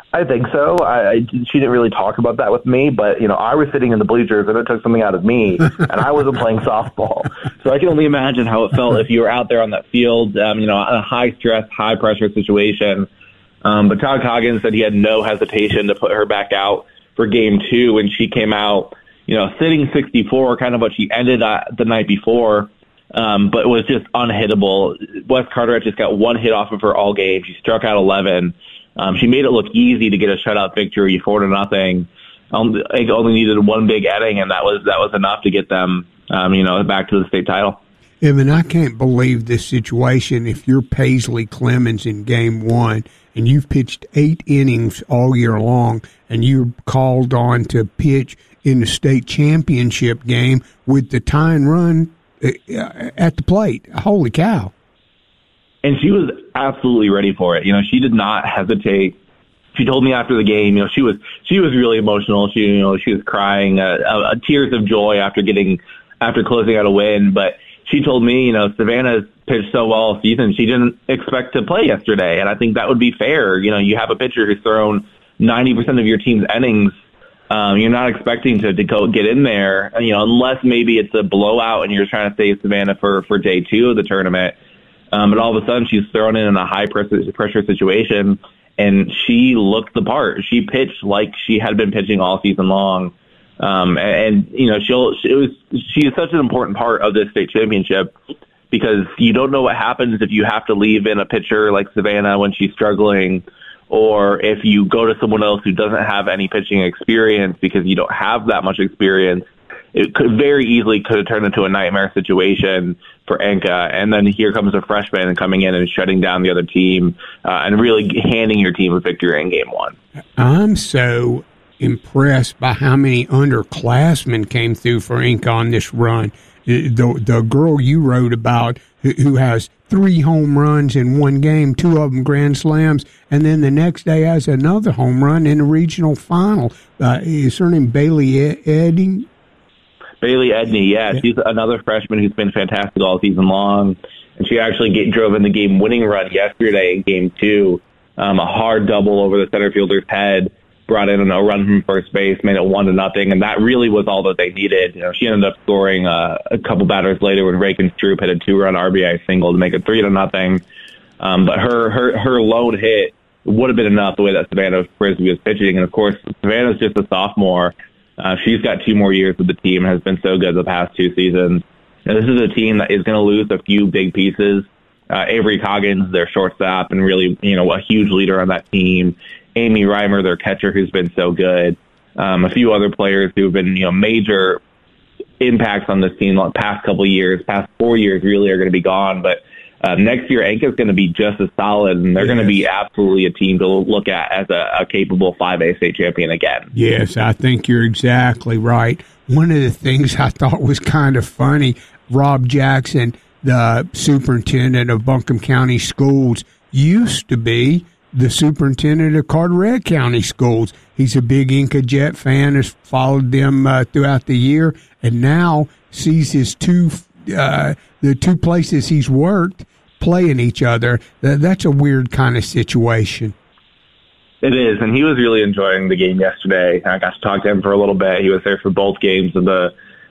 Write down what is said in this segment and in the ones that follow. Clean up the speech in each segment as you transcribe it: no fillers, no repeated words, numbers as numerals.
I think so. She didn't really talk about that with me, but, I was sitting in the bleachers and it took something out of me, and I wasn't playing softball. So I can only imagine how it felt if you were out there on that field, a high-stress, high-pressure situation. But Todd Coggins said he had no hesitation to put her back out for Game 2 when she came out, sitting 64, kind of what she ended the night before, but was just unhittable. Wes Carteret just got one hit off of her all game. She struck out 11. She made it look easy to get a shutout victory, 4-0. Only needed one big inning, and that was enough to get them, back to the state title. Evan, I can't believe this situation. If you're Paisley Clemens in Game 1 and you've pitched 8 innings all year long and you're called on to pitch in the state championship game with the tying run at the plate. Holy cow. And she was absolutely ready for it. She did not hesitate. She told me after the game, she was really emotional. She was crying, tears of joy after closing out a win. But she told me, Savannah's pitched so well all season, she didn't expect to play yesterday. And I think that would be fair. You have a pitcher who's thrown 90% of your team's innings. You're not expecting to go get in there, unless maybe it's a blowout and you're trying to save Savannah for day 2 of the tournament. But all of a sudden she's thrown in a high pressure situation, and she looked the part. She pitched like she had been pitching all season long. She is such an important part of this state championship, because you don't know what happens if you have to leave in a pitcher like Savannah when she's struggling, or if you go to someone else who doesn't have any pitching experience because you don't have that much experience. It could very easily have turned into a nightmare situation for Enka. And then here comes a freshman coming in and shutting down the other team and really handing your team a victory in Game 1. I'm so impressed by how many underclassmen came through for Enka on this run. The girl you wrote about who has 3 home runs in one game, 2 of them grand slams, and then the next day has another home run in the regional final. Is her name Bailey Edney? Bailey Edney, yeah. She's another freshman who's been fantastic all season long. And she actually drove in the game-winning run yesterday in Game 2. A hard double over the center fielder's head, brought in a run from first base, made it 1-0, and that really was all that they needed. She ended up scoring a couple batters later when Reagan Stroop hit a 2-run RBI single to make it 3-0. But her lone hit would have been enough the way that Savannah Frisbee was pitching. And, of course, Savannah's just a sophomore. She's got 2 more years with the team and has been so good the past 2 seasons. And this is a team that is going to lose a few big pieces. Avery Coggins, their shortstop, and really, a huge leader on that team. Amy Reimer, their catcher, who's been so good. A few other players who have been, major impacts on this team the past couple of years, past 4 years really are going to be gone. But next year, Enka is going to be just as solid, and they're going to be absolutely a team to look at as a capable 5A state champion again. Yes, I think you're exactly right. One of the things I thought was kind of funny, Rob Jackson, the superintendent of Buncombe County Schools, used to be the superintendent of Carteret County Schools. He's a big Enka Jet fan, has followed them throughout the year, and now sees his the 2 places he's worked playing each other. That's a weird kind of situation. It is, and he was really enjoying the game yesterday. I got to talk to him for a little bit. He was there for both games of the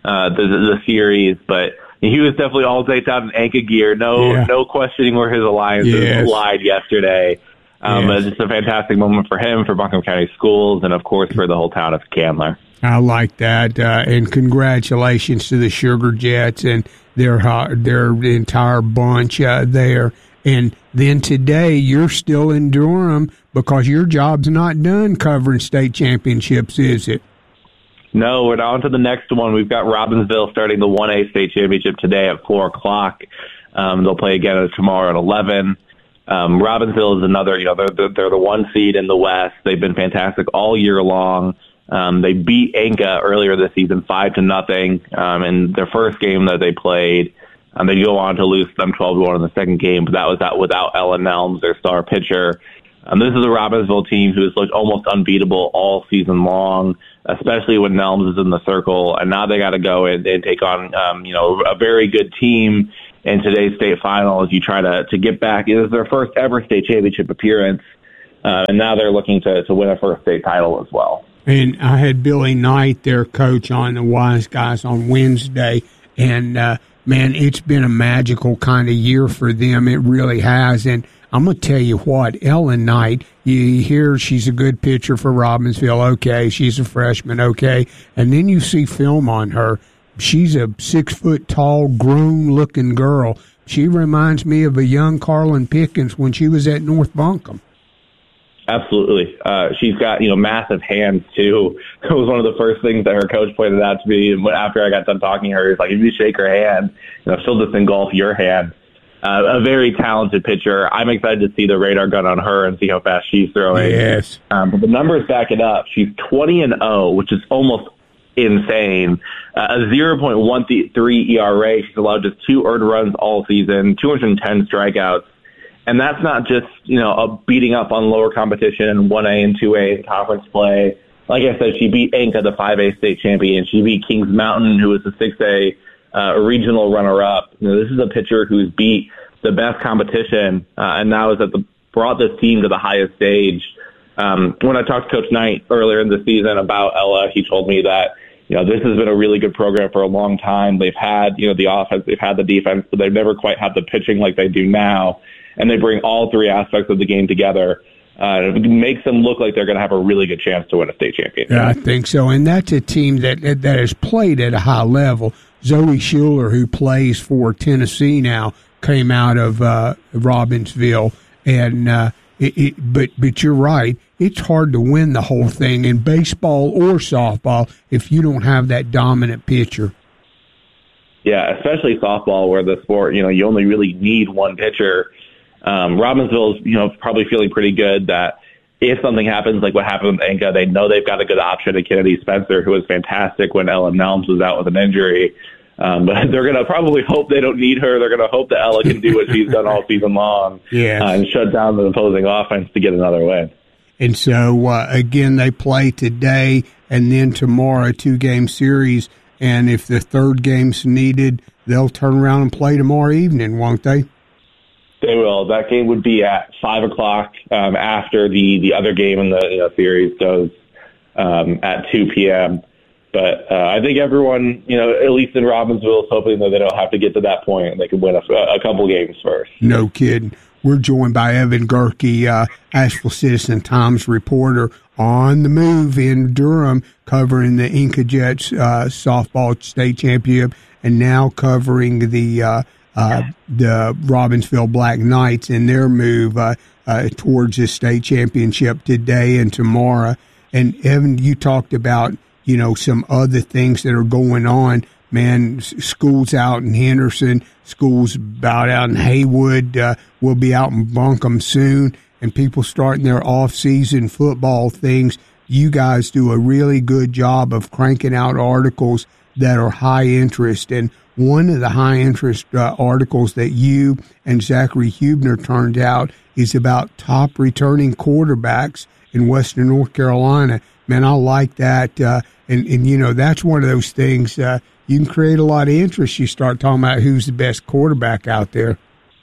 series, but he was definitely all decked out in Enka gear. No questioning where his alliances lied yesterday. It's just a fantastic moment for him, for Buncombe County Schools, and, of course, for the whole town of Candler. I like that, and congratulations to the Sugar Jets and their entire bunch there. And then today you're still in Durham because your job's not done covering state championships, is it? No, we're on to the next one. We've got Robbinsville starting the 1A state championship today at 4 o'clock. They'll play again tomorrow at 11. Robbinsville is another, they're the 1 seed in the West. They've been fantastic all year long. They beat Enka earlier this season 5-0 in their first game that they played. They go on to lose them 12-1 in the second game, but that was without Ellen Nelms, their star pitcher. This is a Robbinsville team who has looked almost unbeatable all season long, especially when Nelms is in the circle. And now they got to go and take on, a very good team in today's state final as you try to get back. It was their first ever state championship appearance. And now they're looking to win a first state title as well. And I had Billy Knight, their coach, on the Wise Guys on Wednesday, and man, it's been a magical kind of year for them. It really has. And I'm going to tell you what, Ellen Knight, you hear she's a good pitcher for Robbinsville. Okay, she's a freshman. Okay. And then you see film on her. She's a 6 foot tall, grown looking girl. She reminds me of a young Carlin Pickens when she was at North Buncombe. Absolutely. She's got, massive hands, too. It was one of the first things that her coach pointed out to me after I got done talking to her. He's like, if you shake her hand, she'll just engulf your hand. A very talented pitcher. I'm excited to see the radar gun on her and see how fast she's throwing. Yes. But the numbers back it up. She's 20-0, which is almost insane. A 0.13 ERA. She's allowed just 2 earned runs all season, 210 strikeouts. And that's not just, a beating up on lower competition in 1A and 2A in conference play. Like I said, she beat Inca, the 5A state champion. She beat Kings Mountain, who was the 6A regional runner-up. This is a pitcher who's beat the best competition and now brought this team to the highest stage. When I talked to Coach Knight earlier in the season about Ella, he told me that, this has been a really good program for a long time. They've had, the offense, they've had the defense, but they've never quite had the pitching like they do now. And they bring all 3 aspects of the game together. It makes them look like they're going to have a really good chance to win a state championship. Yeah, I think so. And that's a team that has played at a high level. Zoe Schuler, who plays for Tennessee now, came out of Robbinsville. And but you're right. It's hard to win the whole thing in baseball or softball if you don't have that dominant pitcher. Yeah, especially softball, where the sport, you only really need one pitcher. Robbinsville's, probably feeling pretty good that if something happens like what happened with Inca, they know they've got a good option in Kennedy Spencer, who was fantastic when Ella Nelms was out with an injury. But they're going to probably hope they don't need her. They're going to hope that Ella can do what she's done all season long and shut down the opposing offense to get another win. And so, again, they play today and then tomorrow, a 2-game series. And if the third game's needed, they'll turn around and play tomorrow evening, won't they? They will. That game would be at 5:00 after the other game in the series goes at 2 p.m. But I think everyone, at least in Robbinsville, is hoping that they don't have to get to that point and they can win a couple games first. No kidding. We're joined by Evan Gerke, Asheville Citizen-Times reporter on the move in Durham, covering the Inca Jets softball state championship, and now covering the Robbinsville Black Knights in their move towards the state championship today and tomorrow. And Evan, you talked about, some other things that are going on. Man, schools out in Henderson, schools about out in Haywood, will be out in Buncombe soon, and people starting their off-season football things. You guys do a really good job of cranking out articles that are high interest, and one of the high-interest articles that you and Zachary Hubner turned out is about top returning quarterbacks in Western North Carolina. Man, I like that. And that's one of those things you can create a lot of interest. You start talking about who's the best quarterback out there.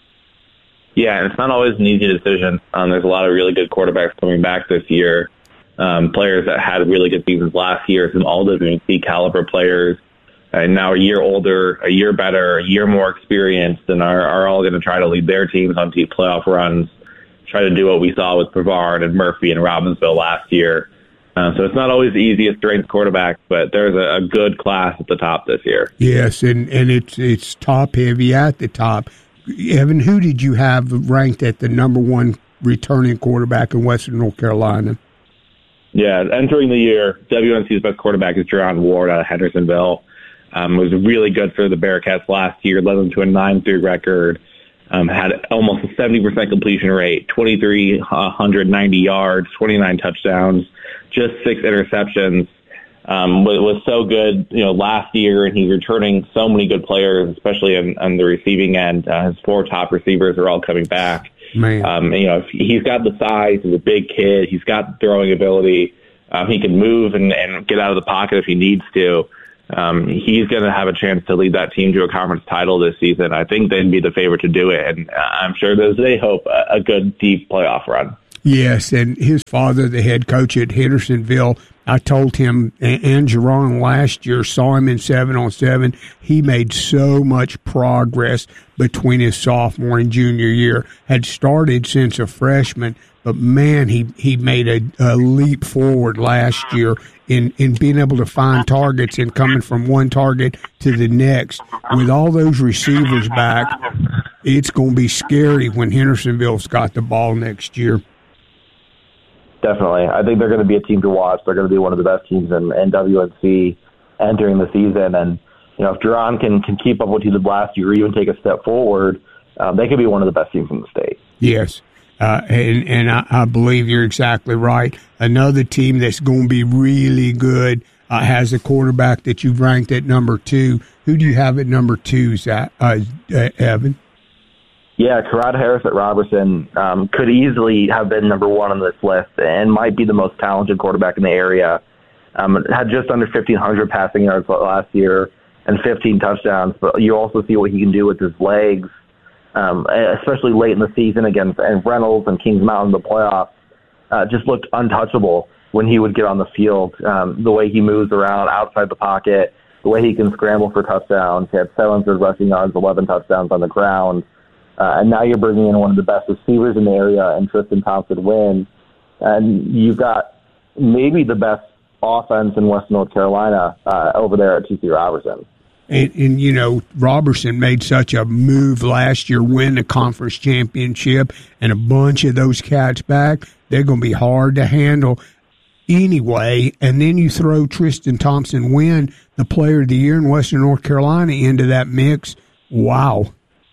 Yeah, and it's not always an easy decision. There's a lot of really good quarterbacks coming back this year. Players that had really good seasons last year, some all-WC caliber players, and now a year older, a year better, a year more experienced, and are all going to try to lead their teams on deep playoff runs, try to do what we saw with Brevard and Murphy and Robbinsville last year. So it's not always the easiest to rank quarterbacks, but there's a good class at the top this year. Yes, and it's top heavy at the top. Evan, who did you have ranked at the number 1 returning quarterback in Western North Carolina? Yeah, entering the year, WNC's best quarterback is Jerron Ward out of Hendersonville. Was really good for the Bearcats last year, led them to a 9-3 record, had almost a 70% completion rate, 2,390 yards, 29 touchdowns, just 6 interceptions. Was so good, last year, and he's returning so many good players, especially on the receiving end. His 4 top receivers are all coming back. Man. He's got the size. He's a big kid. He's got the throwing ability. He can move and get out of the pocket if he needs to. He's going to have a chance to lead that team to a conference title this season. I think they'd be the favorite to do it, and I'm sure they hope a good, deep playoff run. Yes, and his father, the head coach at Hendersonville, I told him, and Jerron last year, saw him in 7-on-7. He made so much progress between his sophomore and junior year. Had started since a freshman, but man, he made a leap forward last year in being able to find targets and coming from one target to the next. With all those receivers back, it's going to be scary when Hendersonville's got the ball next year. Definitely. I think they're going to be a team to watch. They're going to be one of the best teams in WNC entering the season. And, if Jerron can keep up what he did last year or even take a step forward, they could be one of the best teams in the state. Yes. And I believe you're exactly right. Another team that's going to be really good has a quarterback that you've ranked at number 2. Who do you have at number 2, Evan? Yeah, Karad Harris at Robertson could easily have been number 1 on this list and might be the most talented quarterback in the area. Had just under 1,500 passing yards last year and 15 touchdowns, but you also see what he can do with his legs, especially late in the season against Reynolds and Kings Mountain in the playoffs. Just looked untouchable when he would get on the field. The way he moves around outside the pocket, the way he can scramble for touchdowns. He had 700 rushing yards, 11 touchdowns on the ground. And now you're bringing in one of the best receivers in the area and Tristan Thompson-Wynn. And you've got maybe the best offense in Western North Carolina over there at TC Robertson. And Robertson made such a move last year, win the conference championship, and a bunch of those cats back. They're going to be hard to handle anyway. And then you throw Tristan Thompson-Wynn, the player of the year in Western North Carolina, into that mix. Wow.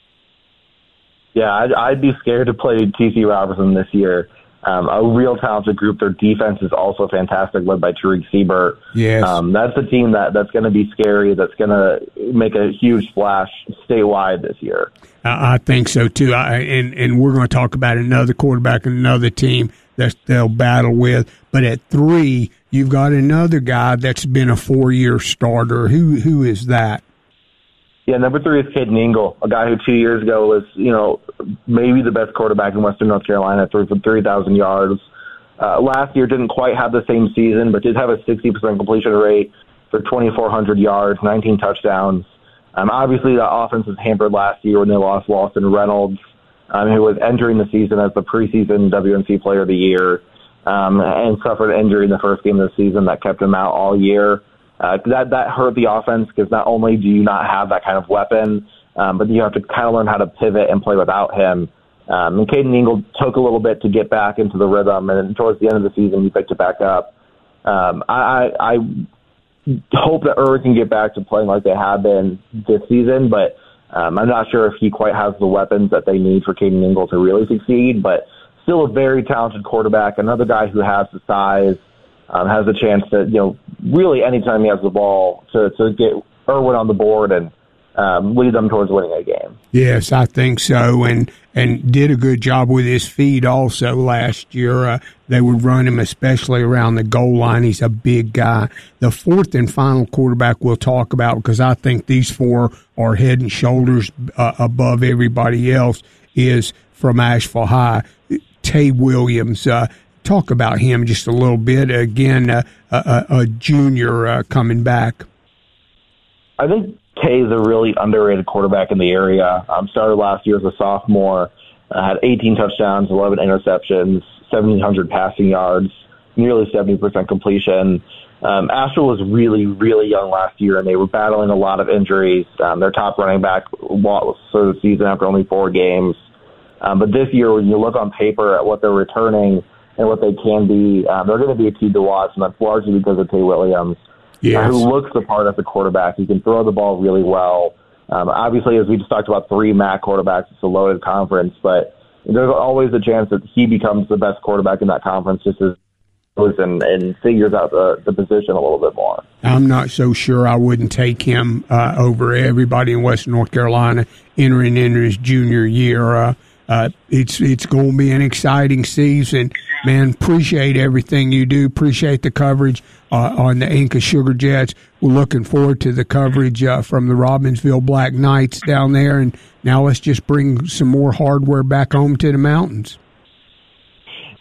Yeah, I'd be scared to play TC Robertson this year. A real talented group. Their defense is also fantastic, led by Tariq Siebert. Yes. That's a team that's going to be scary, that's going to make a huge splash statewide this year. I think so, too. And we're going to talk about another quarterback and another team that they'll battle with. But at 3, you've got another guy that's been a 4-year starter. Who is that? Yeah, number 3 is Caden Ingle, a guy who 2 years ago was, maybe the best quarterback in Western North Carolina, threw for 3,000 yards. Last year didn't quite have the same season, but did have a 60% completion rate for 2,400 yards, 19 touchdowns. Obviously, the offense was hampered last year when they lost Lawson Reynolds, who was entering the season as the preseason WNC Player of the Year, and suffered an injury in the first game of the season that kept him out all year. That hurt the offense because not only do you not have that kind of weapon, but you have to kind of learn how to pivot and play without him. And Caden Ingle took a little bit to get back into the rhythm, and towards the end of the season, he picked it back up. I hope that Irvin can get back to playing like they have been this season, but I'm not sure if he quite has the weapons that they need for Caden Ingle to really succeed, but still a very talented quarterback, another guy who has the size, has a chance to, really anytime he has the ball to get Irwin on the board and lead them towards winning a game. Yes, I think so, and did a good job with his feet also last year. They would run him especially around the goal line. He's a big guy. The 4th and final quarterback we'll talk about, because I think these 4 are head and shoulders above everybody else, is from Asheville High, Tay Williams. Talk about him just a little bit. Again, a junior coming back. I think Tay is a really underrated quarterback in the area. Started last year as a sophomore, had 18 touchdowns, 11 interceptions, 1,700 passing yards, nearly 70% completion. Asheville was really, really young last year, and they were battling a lot of injuries. Their top running back lost for the season after only 4 games. But this year, when you look on paper at what they're returning and what they can be, they're going to be a team to watch, and that's largely because of Tay Williams, who looks the part as a quarterback. He can throw the ball really well. Obviously, as we just talked about, 3 MAC quarterbacks, it's a loaded conference, but there's always a chance that he becomes the best quarterback in that conference just as and figures out the position a little bit more. I'm not so sure I wouldn't take him over everybody in Western North Carolina entering into his junior year. It's going to be an exciting season. Man, appreciate everything you do. Appreciate the coverage on the Inca Sugar Jets. We're looking forward to the coverage from the Robbinsville Black Knights down there. And now let's just bring some more hardware back home to the mountains.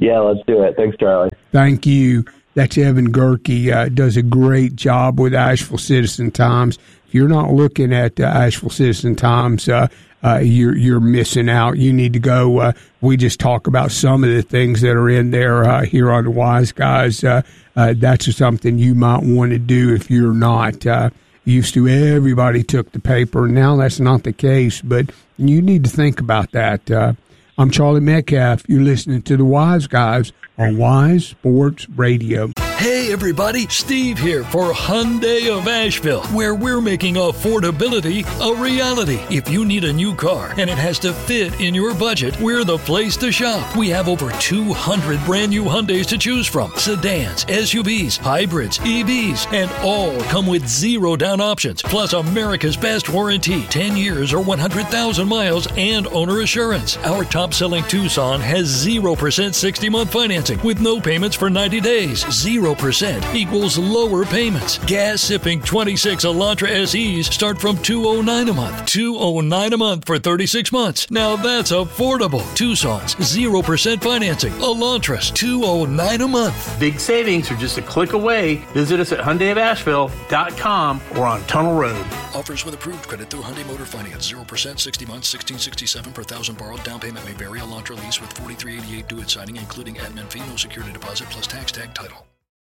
Yeah, let's do it. Thanks, Charlie. Thank you. That's Evan Gerke. Does a great job with Asheville Citizen Times. If you're not looking at Asheville Citizen Times, you're missing out. You need to go. We just talk about some of the things that are in there here on the Wise Guys. That's something you might want to do if you're not. Used to, everybody took the paper. Now that's not the case, but you need to think about that. I'm Charlie Metcalf. You're listening to the Wise Guys on Wise Sports Radio. Hey everybody, Steve here for Hyundai of Asheville, where we're making affordability a reality. If you need a new car and it has to fit in your budget, we're the place to shop. We have over 200 brand new Hyundais to choose from. Sedans, SUVs, hybrids, EVs, and all come with 0 down options, plus America's best warranty, 10 years or 100,000 miles, and owner assurance. Our top-selling Tucson has 0% 60-month financing with no payments for 90 days. 0% equals lower payments. Gas-sipping 26 Elantra SEs start from $209 a month. $209 a month for 36 months. Now that's affordable. Tucson's 0% financing. Elantras $209 a month. Big savings are just a click away. Visit us at HyundaiofAsheville.com or on Tunnel Road. Offers with approved credit through Hyundai Motor Finance. 0%, 60 months, $1,667 per thousand borrowed. Down payment may vary. Elantra lease with $43.88 due at signing, including admin fee, no security deposit, plus tax tag title.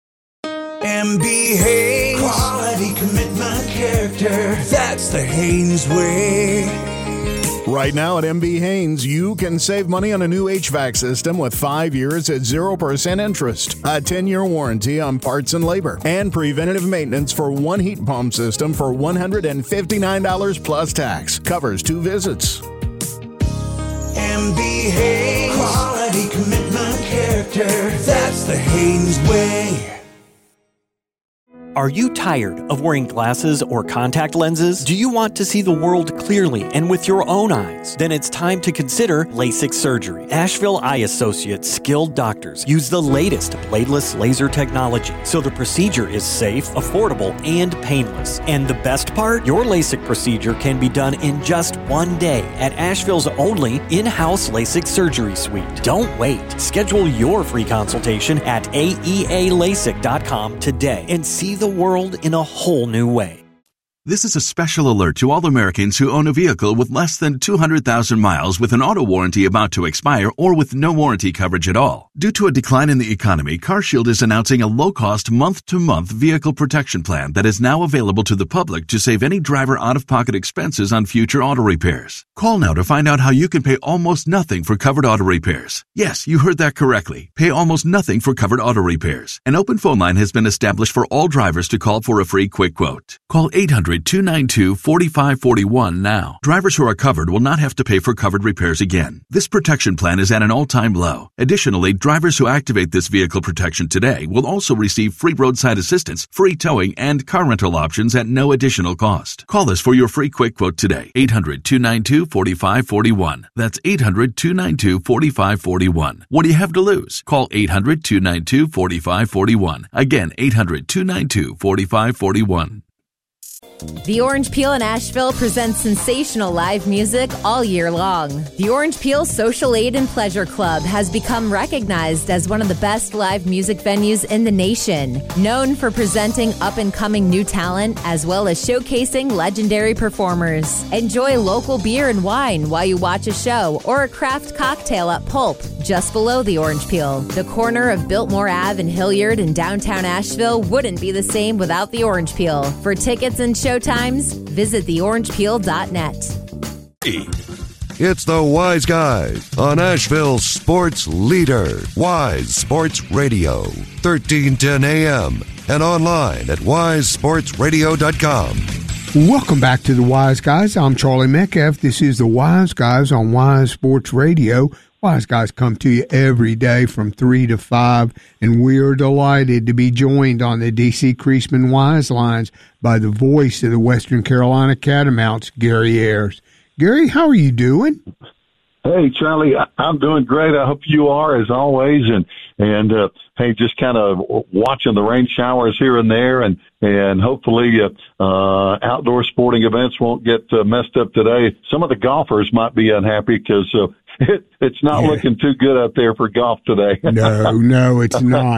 MB Haynes, quality, commitment, character. That's the Haynes way. Right now at MB Haynes, you can save money on a new HVAC system with 5 years at 0% interest, a 10-year warranty on parts and labor, and preventative maintenance for one heat pump system for $159 plus tax. Covers 2 visits. MB Haynes, quality, commitment, character. That's the Haynes way. Are you tired of wearing glasses or contact lenses? Do you want to see the world clearly and with your own eyes? Then it's time to consider LASIK surgery. Asheville Eye Associates skilled doctors use the latest bladeless laser technology, so the procedure is safe, affordable, and painless. And the best part? Your LASIK procedure can be done in just 1 day at Asheville's only in-house LASIK surgery suite. Don't wait. Schedule your free consultation at aealasik.com today and see the world in a whole new way. This is a special alert to all Americans who own a vehicle with less than 200,000 miles with an auto warranty about to expire or with no warranty coverage at all. Due to a decline in the economy, CarShield is announcing a low-cost month-to-month vehicle protection plan that is now available to the public to save any driver out-of-pocket expenses on future auto repairs. Call now to find out how you can pay almost nothing for covered auto repairs. Yes, you heard that correctly. Pay almost nothing for covered auto repairs. An open phone line has been established for all drivers to call for a free quick quote. Call 800-292-4541 now. Drivers who are covered will not have to pay for covered repairs again. This protection plan is at an all-time low. Additionally, drivers who activate this vehicle protection today will also receive free roadside assistance, free towing, and car rental options at no additional cost. Call us for your free quick quote today. 800-292-4541. That's 800-292-4541. What do you have to lose? Call 800-292-4541. Again, 800-292-4541. The Orange Peel in Asheville presents sensational live music all year long. The Orange Peel Social Aid and Pleasure Club has become recognized as one of the best live music venues in the nation. Known for presenting up-and-coming new talent as well as showcasing legendary performers. Enjoy local beer and wine while you watch a show or a craft cocktail at Pulp, just below the Orange Peel. The corner of Biltmore Ave and Hilliard in downtown Asheville wouldn't be the same without the Orange Peel. For tickets and showtimes, visit theorangepeel.net. It's the Wise Guys on Asheville's sports leader, Wise Sports Radio, 1310 AM, and online at wisesportsradio.com. Welcome back to the Wise Guys. I'm Charlie Metcalf. This is the Wise Guys on Wise Sports Radio. Wise Guys come to you every day from 3 to 5, and we are delighted to be joined on the D.C. Creasman Wise Lines by the voice of the Western Carolina Catamounts, Gary Ayers. Gary, how are you doing? Hey, Charlie, I'm doing great. I hope you are, as always. And hey, just kind of watching the rain showers here and there, and hopefully outdoor sporting events won't get messed up today. Some of the golfers might be unhappy because it's not looking too good out there for golf today. No, it's not.